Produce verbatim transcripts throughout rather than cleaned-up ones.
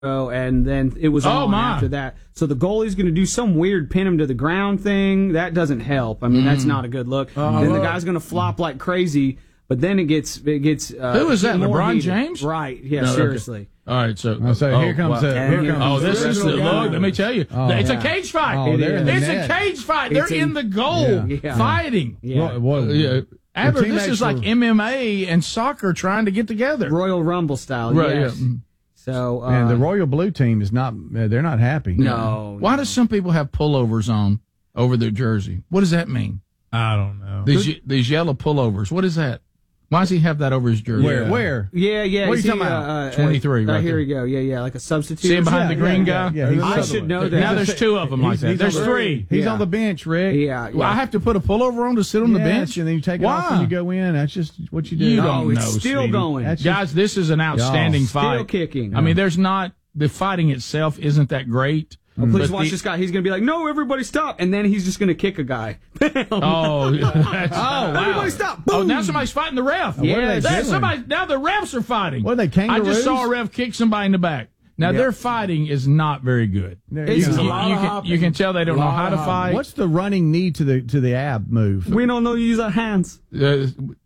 and then it was Oh, on my. after that. So the goalie's going to do some weird pin him to the ground thing. That doesn't help. I mean, that's not a good look. Oh, then the look. guy's going to flop like crazy, but then it gets it gets. Uh, Who is that, more LeBron heated. James? Right? Yeah, No, okay. seriously. All right, so I'll say, oh, here comes wow. the- here comes Oh, this the is the original guy. look. Let me tell you, Oh, it's yeah. a cage fight. Oh, they're in the it's net. a cage fight. They're It's in in- the goal Yeah. Yeah. fighting. Yeah. What, what, Yeah. Abner, this teammates is like were- M M A and soccer trying to get together. Royal Rumble style. Right, Yes. yeah. So uh, Man, the Royal Blue team is not. uh, They're not happy. no. Why do some people have pullovers on over their jersey? What does that mean? I don't know. These ye- these yellow pullovers. What is that? Why does he have that over his jersey? Where? Yeah. Where? Yeah, yeah. What are you see, talking uh, about? Uh, twenty-three Uh, right here there. we go. Yeah, yeah, like a substitute. See him behind Yeah, the green yeah, guy? yeah, yeah, he's I another should one. know that. Now there's two of them like He's- that. he's There's on the- three. He's Yeah. on the bench, Rick. Yeah, yeah. Well, I have to put a pullover on to sit on the Yes, bench? and then you take it Why? off when you go in. That's just what you do. You No, don't it's know, still Speedy. going. That's Guys, this is an outstanding Still fight. kicking. I mean, there's not the fighting itself isn't that great. Oh, please but watch the- this guy. He's going to be like, no, everybody stop. And then he's just going to kick a guy. Oh, that's, oh, wow. Everybody stop. Oh, Boom. now somebody's fighting the ref. Yeah, what are they That- doing? somebody, now the refs are fighting. What are they, kangaroos? I just saw a ref kick somebody in the back. Now, Yeah. their fighting is not very good. It's You, a you- lot you of can, hopping. you can tell they don't know Lot how of to hopping. fight. What's the running knee to the to the ab move? We don't know to use our hands. Uh,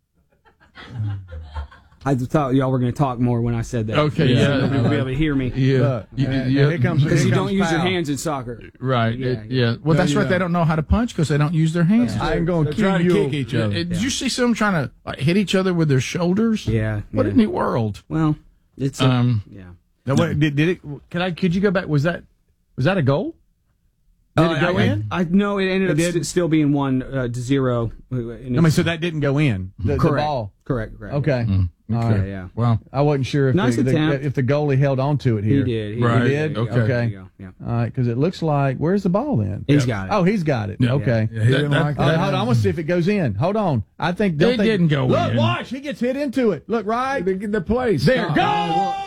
I thought y'all were going to talk more when I said that. Okay, So yeah. Nobody will be able to hear me. yeah. Look, You- and- yeah. and here comes Because here you comes don't use your foul. hands in soccer. Right. Yeah, it- yeah. yeah. Well, No, that's you right. They don't. don't know how to punch because they don't use their hands. I'm going They're to trying kill to you. kick each Yeah, other. Did you see some trying to like, hit each other with their shoulders? Yeah. What yeah. in the world? Well, it's a, Um, yeah. Now, wait, did, did it? Can I? Could you go back? Was that? Was that a goal? Did it go I, in? I, I no, it ended It up did? st- still being one uh, to zero. I I mean, so that didn't go in. The, the correct. ball. Correct. Correct. Okay. Mm. All Yeah. right. Yeah. Well, I wasn't sure if Nice the, the, attempt. if the goalie held on to it He here. did. He Right. did? There you go. Okay. There you go. Yeah. All right, because it looks like where's the ball then? He's got it. Oh, he's got it. Yeah. Okay. Yeah, he That- didn't that- like All right, that. hold on. I want to see if it goes in. Hold on. I think don't It think- didn't go Look, in. watch. He gets hit into it. Look, right They get the place. there. Stop. Go.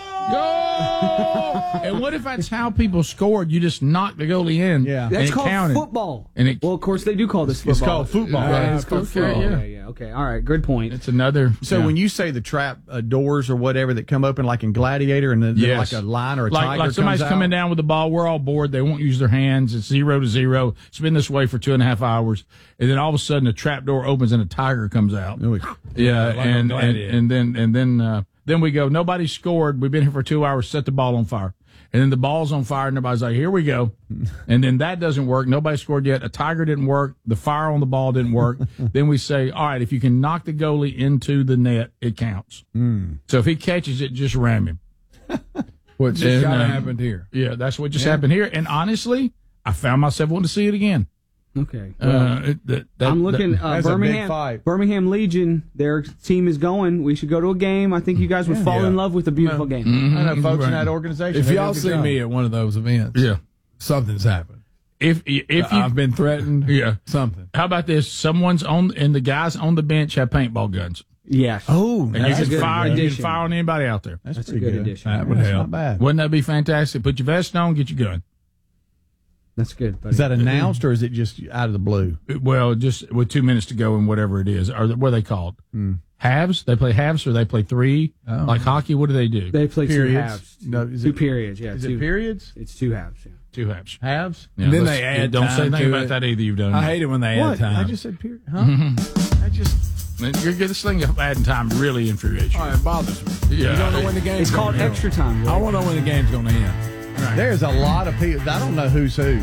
go! And what if that's how people scored? You just knocked the goalie in. Yeah. and That's it called counted. football. And it- well, of course they do call this football. It's called football. Yeah, Right. it's called Okay, football. yeah. Yeah. yeah, Okay. All right. Good point. It's another. So yeah. when you say the trap uh, doors or whatever that come open like in Gladiator and then then Yes. like a lion or a like, tiger like somebody's comes coming out? down with the ball, we're all bored. They won't use their hands. It's zero to zero. It's been this way for two and a half hours, and then all of a sudden a trap door opens and a tiger comes out. Ooh. Yeah, Like a and, and gladiator. and then and then uh, then we go. Nobody scored. We've been here for two hours. Set the ball on fire, and then the ball's on fire, and everybody's like, "Here we go." And then that doesn't work. Nobody scored yet. A tiger didn't work. The fire on the ball didn't work. Then we say, "All right, if you can knock the goalie into the net, it counts." Mm. So if he catches it, just ram him. What just And, kind of um, happened here. Yeah, that's what just happened here. And honestly, I found myself wanting to see it again. Okay. Uh, it, that, that, I'm looking. that- Uh, That's a big Birmingham. fight. Birmingham Legion. Their team is going. We should go to a game. I think you guys would fall in love with a beautiful game. I know folks in Right. that organization. If they do a y'all good see job. me at one of those events, yeah. something's happened. If if you I've been threatened. yeah. Something. How about this? Someone's on, and the guys on the bench have paintball guns, Yes. Oh, and you That's a can good fire. You can addition. fire on anybody out there. that's, That's a pretty good good. addition. That would That's help. not bad. Wouldn't that be fantastic? Put your vest on, get your gun. That's good. Buddy. Is that announced or is it just out of the blue? Well, just with two minutes to go and whatever it is, or what are they called? Halves? They play halves or they play three? Oh. Like hockey? What do they do? They play two Periods? halves. No, is two it- periods. Yeah. Is two it periods? It's two halves. Yeah. Two halves. Halves? Yeah, And then let's- they add Don't say time anything to about it. that either. You've done. I hate it when they What? add time. I just said period. Huh? I just. Man, you're, this thing of adding time really infuriates you. Oh, it bothers me. Yeah. You don't know when the game's It's called gonna end. extra time. I Really. want to know when the game's going to end. There's a lot of people. I don't know who's who.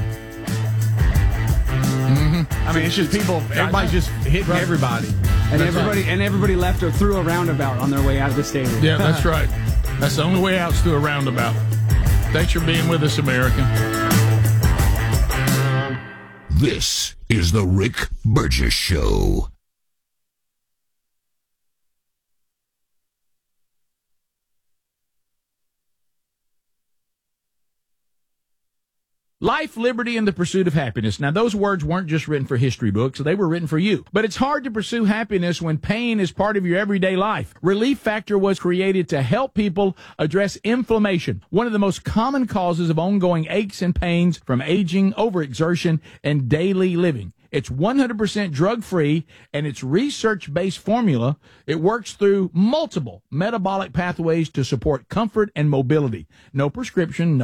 I mean, it's just people. Everybody's just hitting everybody. And everybody and everybody left or threw a roundabout on their way out of the stadium. Yeah, that's right. That's the only way out's through a roundabout. Thanks for being with us, America. This is the Rick Burgess Show. Life, liberty, and the pursuit of happiness. Now, those words weren't just written for history books. They were written for you. But it's hard to pursue happiness when pain is part of your everyday life. Relief Factor was created to help people address inflammation, one of the most common causes of ongoing aches and pains from aging, overexertion, and daily living. It's one hundred percent drug-free, and it's research-based formula. It works through multiple metabolic pathways to support comfort and mobility. No prescription, no